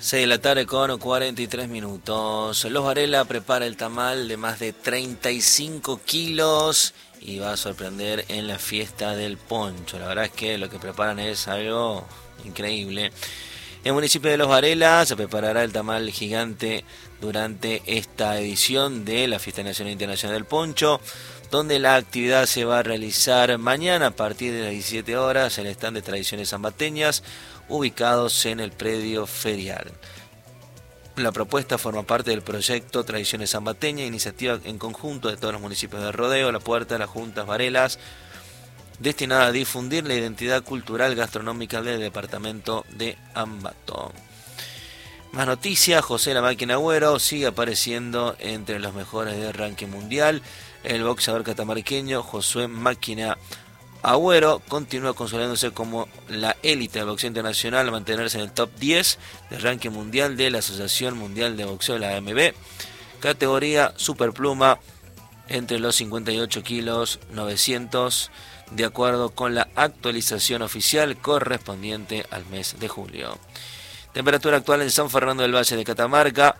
6 de la tarde con 43 minutos. Los Varela prepara el tamal de más de 35 kilos y va a sorprender en la fiesta del poncho. La verdad es que lo que preparan es algo increíble. En el municipio de Los Varela se preparará el tamal gigante durante esta edición de la Fiesta Nacional Internacional del Poncho, donde la actividad se va a realizar mañana a partir de las 17 horas en el stand de tradiciones zambateñas, ubicados en el predio ferial. La propuesta forma parte del proyecto Tradiciones Zambateñas, iniciativa en conjunto de todos los municipios de Rodeo, La Puerta, Las Juntas, Varelas, destinada a difundir la identidad cultural gastronómica del departamento de Ambato. Más noticias: José La Máquina Agüero sigue apareciendo entre los mejores del ranking mundial. El boxeador catamarqueño Josué Máquina Agüero continúa consolidándose como la élite del boxeo internacional, a mantenerse en el top 10 del ranking mundial de la Asociación Mundial de Boxeo, la AMB, categoría superpluma, entre los 58 kilos 900, de acuerdo con la actualización oficial correspondiente al mes de julio. Temperatura actual en San Fernando del Valle de Catamarca,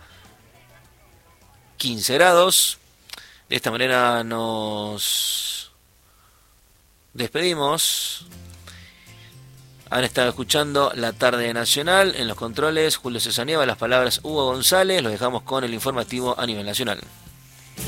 15 grados. De esta manera nos despedimos. Han estado escuchando La Tarde Nacional. En los controles, Julio César Nieva. Las palabras, Hugo González. Los dejamos con el informativo a nivel nacional.